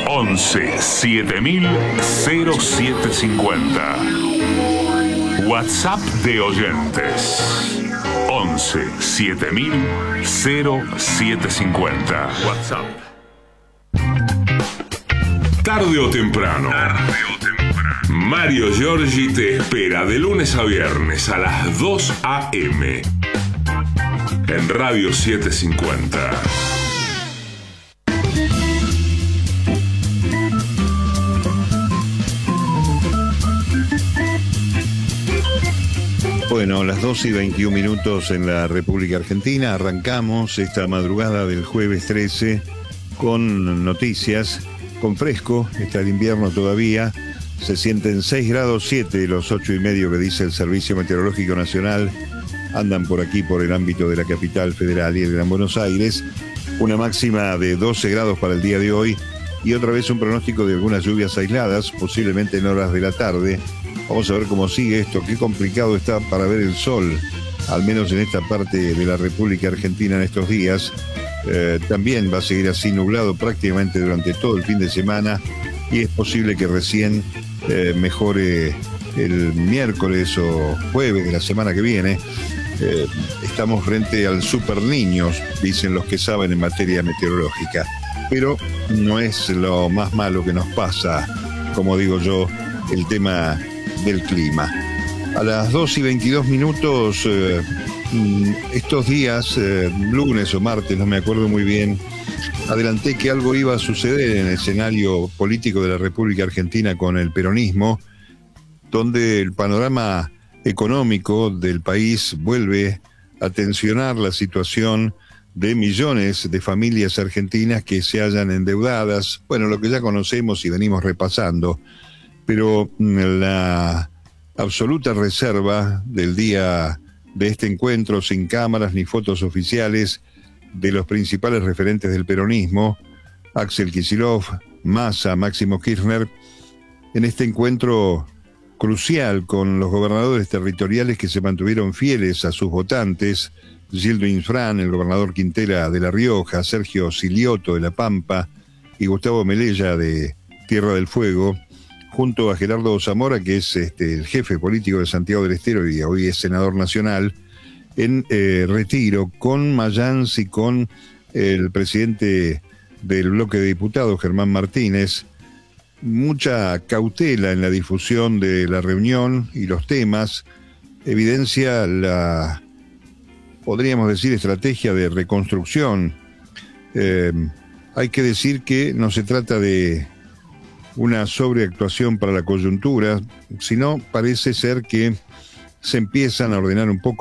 11 7000 0750. WhatsApp de oyentes 11 7000 0750. WhatsApp. Tarde o temprano. Mario Giorgi te espera de lunes a viernes a las 2 a.m. en Radio 750. Bueno, las 2:21 en la República Argentina. Arrancamos esta madrugada del jueves 13 con noticias, con fresco. Está el invierno todavía. Se sienten 6 grados 7 los 8:30 que dice el Servicio Meteorológico Nacional. Andan por aquí, por el ámbito de la capital federal y el Gran Buenos Aires. Una máxima de 12 grados para el día de hoy y otra vez un pronóstico de algunas lluvias aisladas, posiblemente en horas de la tarde. Vamos a ver cómo sigue esto, qué complicado está para ver el sol, al menos en esta parte de la República Argentina en estos días. También va a seguir así nublado prácticamente durante todo el fin de semana y es posible que recién mejore el miércoles o jueves de la semana que viene. Estamos frente al Super Niños, dicen los que saben en materia meteorológica, pero no es lo más malo que nos pasa, como digo yo, el tema del clima. A las 2:22, estos días, lunes o martes, no me acuerdo muy bien, adelanté que algo iba a suceder en el escenario político de la República Argentina con el peronismo, donde el panorama económico del país vuelve a tensionar la situación de millones de familias argentinas que se hallan endeudadas, bueno, lo que ya conocemos y venimos repasando, pero la absoluta reserva del día de este encuentro, sin cámaras ni fotos oficiales, de los principales referentes del peronismo, Axel Kicillof, Massa, Máximo Kirchner, en este encuentro crucial con los gobernadores territoriales que se mantuvieron fieles a sus votantes, Gildo Infran, el gobernador Quintela de La Rioja, Sergio Silioto de La Pampa y Gustavo Melella de Tierra del Fuego, junto a Gerardo Zamora, que es el jefe político de Santiago del Estero y hoy es senador nacional, en Retiro, con Mayans y con el presidente del bloque de diputados, Germán Martínez. Mucha cautela en la difusión de la reunión y los temas, evidencia la, podríamos decir, estrategia de reconstrucción. Hay que decir que no se trata de una sobreactuación para la coyuntura, sino parece ser que se empiezan a ordenar un poco